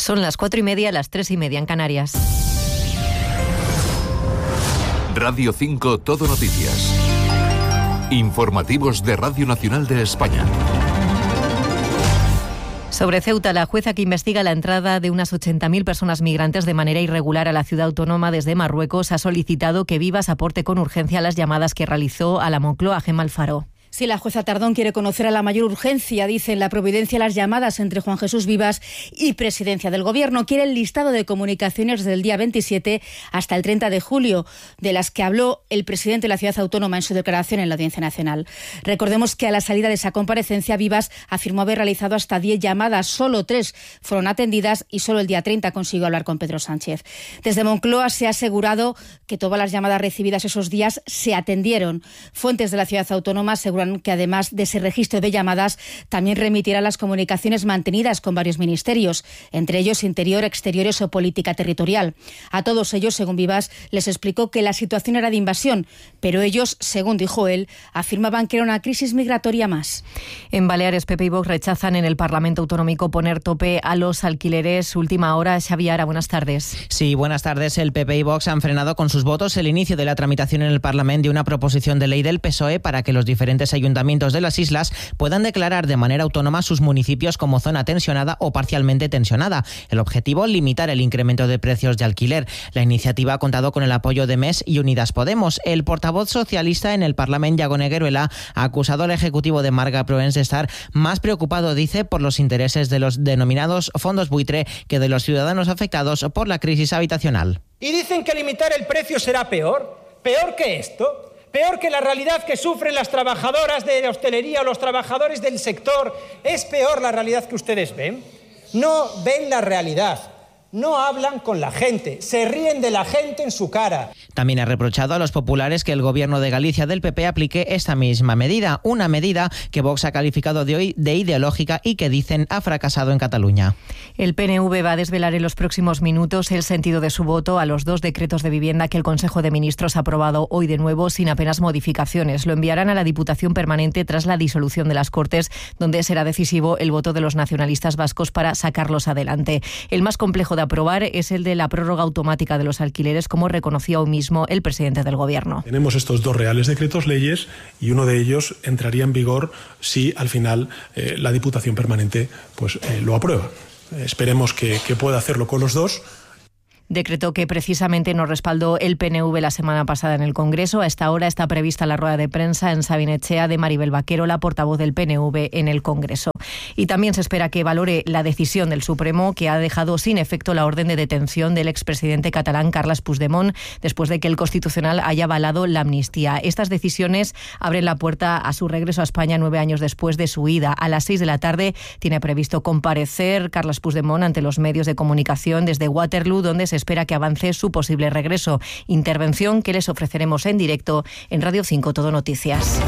Son las 4:30, las 3:30 en Canarias. Radio 5 Todo Noticias. Informativos de Radio Nacional de España. Sobre Ceuta, la jueza que investiga la entrada de unas 80.000 personas migrantes de manera irregular a la ciudad autónoma desde Marruecos ha solicitado que Vivas aporte con urgencia las llamadas que realizó a la Moncloa Gemma Alfaro. Sí, la jueza Tardón quiere conocer a la mayor urgencia, dice en la Providencia, las llamadas entre Juan Jesús Vivas y Presidencia del Gobierno. Quiere el listado de comunicaciones desde el día 27 hasta el 30 de julio, de las que habló el presidente de la ciudad autónoma en su declaración en la Audiencia Nacional. Recordemos que a la salida de esa comparecencia, Vivas afirmó haber realizado hasta 10 llamadas, solo 3 fueron atendidas y solo el día 30 consiguió hablar con Pedro Sánchez. Desde Moncloa se ha asegurado que todas las llamadas recibidas esos días se atendieron. Fuentes de la ciudad autónoma aseguran que además de ese registro de llamadas, también remitirá las comunicaciones mantenidas con varios ministerios, entre ellos Interior, Exteriores o Política Territorial. A todos ellos, según Vivas, les explicó que la situación era de invasión, pero ellos, según dijo él, afirmaban que era una crisis migratoria más. En Baleares, PP y Vox rechazan en el Parlamento Autonómico poner tope a los alquileres. Última hora, Xavi Ara, buenas tardes. Sí, buenas tardes. El PP y Vox han frenado con sus votos el inicio de la tramitación en el Parlamento de una proposición de ley del PSOE para que los diferentes ayuntamientos de las islas puedan declarar de manera autónoma sus municipios como zona tensionada o parcialmente tensionada. El objetivo, limitar el incremento de precios de alquiler. La iniciativa ha contado con el apoyo de MES y Unidas Podemos. El portavoz socialista en el Parlamento, Iago Negueruela, ha acusado al Ejecutivo de Marga Proens de estar más preocupado, dice, por los intereses de los denominados fondos buitre que de los ciudadanos afectados por la crisis habitacional. Y dicen que limitar el precio será peor. ¿Peor que esto? Peor que la realidad que sufren las trabajadoras de la hostelería o los trabajadores del sector. ¿Es peor la realidad que ustedes ven? No ven la realidad. No hablan con la gente, se ríen de la gente en su cara. También ha reprochado a los populares que el Gobierno de Galicia del PP aplique esta misma medida, una medida que Vox ha calificado de ideológica y que dicen ha fracasado en Cataluña. El PNV va a desvelar en los próximos minutos el sentido de su voto a los 2 decretos de vivienda que el Consejo de Ministros ha aprobado hoy de nuevo sin apenas modificaciones. Lo enviarán a la Diputación Permanente tras la disolución de las Cortes, donde será decisivo el voto de los nacionalistas vascos para sacarlos adelante. El más complejo de aprobar es el de la prórroga automática de los alquileres, como reconocía hoy mismo el presidente del Gobierno. Tenemos estos 2 reales decretos leyes y uno de ellos entraría en vigor si al final la Diputación Permanente lo aprueba. Esperemos que pueda hacerlo con los 2. Decreto que precisamente nos respaldó el PNV la semana pasada en el Congreso. A esta hora está prevista la rueda de prensa en Sabinechea de Maribel Vaquero, la portavoz del PNV en el Congreso. Y también se espera que valore la decisión del Supremo, que ha dejado sin efecto la orden de detención del expresidente catalán Carles Puigdemont, después de que el Constitucional haya avalado la amnistía. Estas decisiones abren la puerta a su regreso a España 9 años después de su ida. A las 6 de la tarde tiene previsto comparecer Carles Puigdemont ante los medios de comunicación desde Waterloo, donde se espera que avance su posible regreso. Intervención que les ofreceremos en directo en Radio 5 Todo Noticias.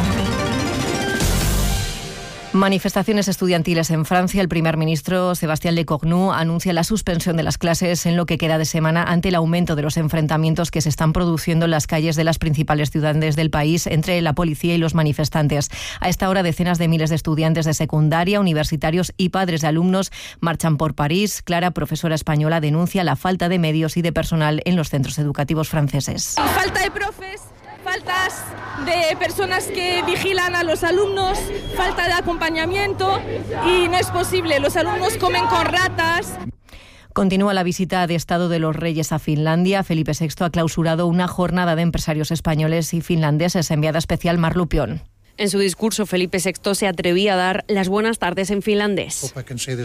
Manifestaciones estudiantiles en Francia. El primer ministro Sébastien Lecornu anuncia la suspensión de las clases en lo que queda de semana ante el aumento de los enfrentamientos que se están produciendo en las calles de las principales ciudades del país entre la policía y los manifestantes. A esta hora, decenas de miles de estudiantes de secundaria, universitarios y padres de alumnos marchan por París. Clara, profesora española, denuncia la falta de medios y de personal en los centros educativos franceses. Falta de profes, faltas de personas que vigilan a los alumnos, falta de acompañamiento y no es posible. Los alumnos comen con ratas. Continúa la visita de Estado de los Reyes a Finlandia. Felipe VI ha clausurado una jornada de empresarios españoles y finlandeses. Enviada especial Mar Lupión. En su discurso, Felipe VI se atrevía a dar las buenas tardes en finlandés.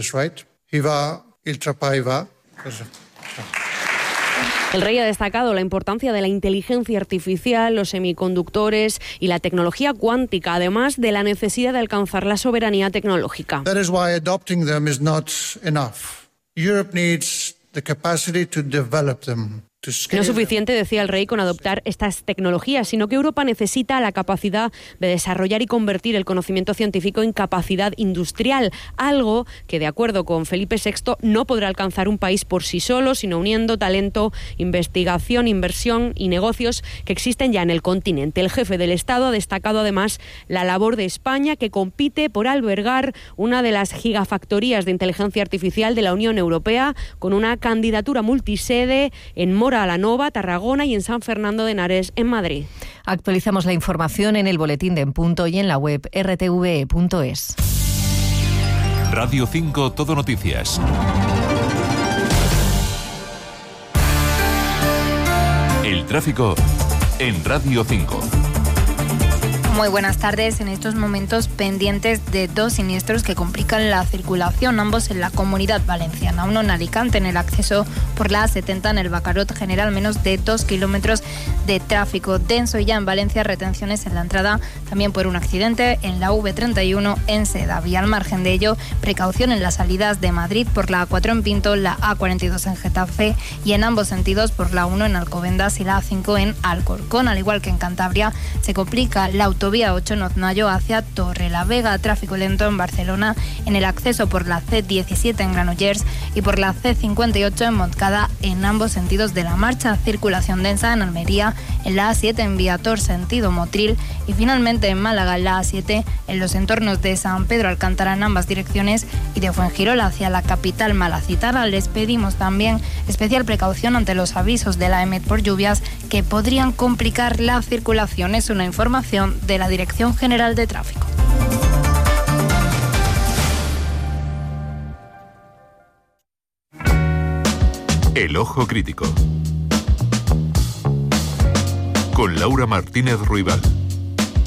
El rey ha destacado la importancia de la inteligencia artificial, los semiconductores y la tecnología cuántica, además de la necesidad de alcanzar la soberanía tecnológica. That is why adopting them is not enough. Europe needs the capacity to develop them. No es suficiente, decía el rey, con adoptar estas tecnologías, sino que Europa necesita la capacidad de desarrollar y convertir el conocimiento científico en capacidad industrial, algo que, de acuerdo con Felipe VI, no podrá alcanzar un país por sí solo, sino uniendo talento, investigación, inversión y negocios que existen ya en el continente. El jefe del Estado ha destacado además la labor de España, que compite por albergar una de las gigafactorías de inteligencia artificial de la Unión Europea, con una candidatura multisede en Mora la Nova, Tarragona y en San Fernando de Henares, en Madrid. Actualizamos la información en el boletín de En Punto y en la web rtve.es. Radio 5 Todo Noticias. El tráfico en Radio 5. Muy buenas tardes. En estos momentos pendientes de dos siniestros que complican la circulación, ambos en la Comunidad Valenciana. Uno en Alicante, en el acceso por la A70 en el Bacarot, general menos de 2 kilómetros de tráfico denso, y ya en Valencia retenciones en la entrada también por un accidente en la V31 en Sedaví. Al margen de ello, precaución en las salidas de Madrid por la A4 en Pinto, la A42 en Getafe y en ambos sentidos por la 1 en Alcobendas y la A5 en Alcorcón. Al igual que en Cantabria, se complica la autovía 8 en Oznayo hacia Torrelavega. Tráfico lento en Barcelona en el acceso por la C17 en Granollers y por la C58 en Montcada, en ambos sentidos de la marcha. Circulación densa en Almería en la A7 en Viator sentido Motril, y finalmente en Málaga en la A7 en los entornos de San Pedro Alcántara en ambas direcciones y de Fuengirola hacia la capital malacitana. Les pedimos también especial precaución ante los avisos de la EMET por lluvias que podrían complicar la circulación. Es una información de la Dirección General de Tráfico. El Ojo Crítico. Con Laura Martínez Ruibal.